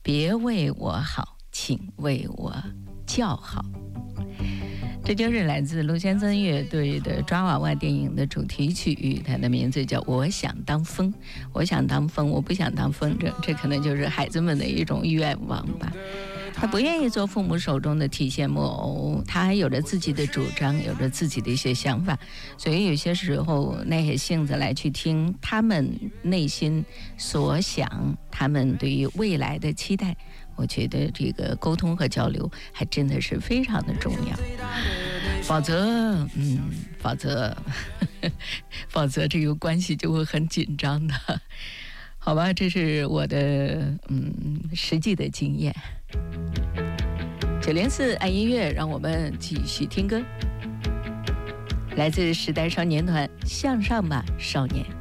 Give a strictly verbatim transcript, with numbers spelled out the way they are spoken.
别为我好，请为我叫好。这就是来自陆先生乐队的抓娃娃电影的主题曲，它的名字叫《我想当风》。我想当风，我不想当风筝，这可能就是孩子们的一种愿望吧。他不愿意做父母手中的提线木偶，他还有着自己的主张，有着自己的一些想法，所以有些时候那些性子来去听他们内心所想，他们对于未来的期待，我觉得这个沟通和交流还真的是非常的重要。否则嗯否则否则这个关系就会很紧张的。好吧，这是我的嗯实际的经验。九零四爱音乐，让我们继续听歌，来自时代少年团，向上吧少年。